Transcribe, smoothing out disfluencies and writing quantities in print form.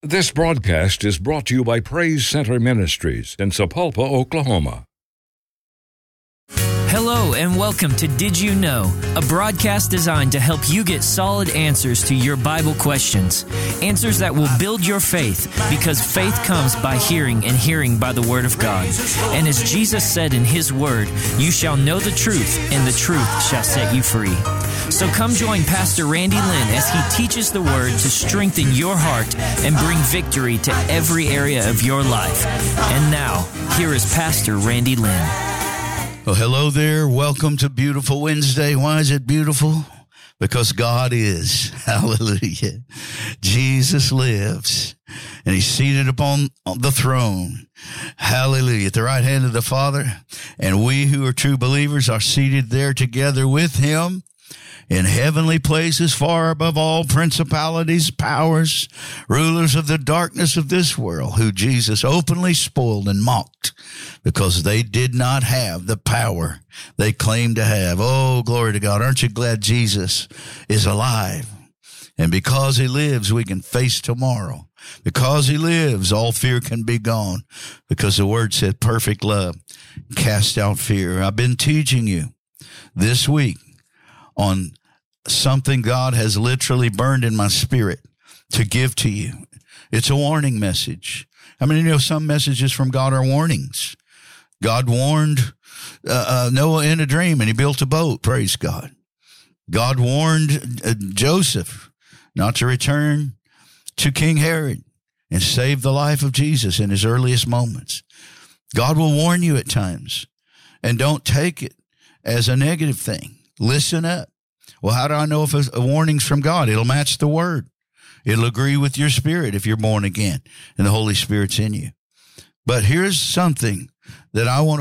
This broadcast is brought to you by Praise Center Ministries in Sapulpa, Oklahoma. Hello and welcome to Did You Know, a broadcast designed to help you get solid answers to your Bible questions. Answers that will build your faith, because faith comes by hearing and hearing by the Word of God. And as Jesus said in His Word, you shall know the truth, and the truth shall set you free. So come join Pastor Randy Lynn as he teaches the Word to strengthen your heart and bring victory to every area of your life. And now, here is Pastor Randy Lynn. Well, hello there. Welcome to Beautiful Wednesday. Why is it beautiful? Because God is. Hallelujah. Jesus lives, and He's seated upon the throne. Hallelujah. At the right hand of the Father. And we who are true believers are seated there together with Him in heavenly places, far above all principalities, powers, rulers of the darkness of this world, who Jesus openly spoiled and mocked because they did not have the power they claimed to have. Oh, glory to God. Aren't you glad Jesus is alive? And because He lives, we can face tomorrow. Because He lives, all fear can be gone. Because the Word said perfect love cast out fear. I've been teaching you this week on something God has literally burned in my spirit to give to you. It's a warning message. I mean, you know, some messages from God are warnings. God warned Noah in a dream, and he built a boat. Praise God. God warned Joseph not to return to King Herod and save the life of Jesus in his earliest moments. God will warn you at times, and don't take it as a negative thing. Listen up. Well, how do I know if a warning's from God? It'll match the Word. It'll agree with your spirit if you're born again and the Holy Spirit's in you. But here's something that I want to